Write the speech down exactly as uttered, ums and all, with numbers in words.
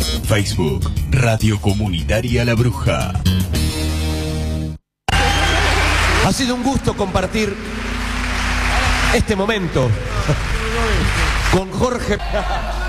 Facebook, Radio Comunitaria La Bruja. Ha sido un gusto compartir este momento con Jorge.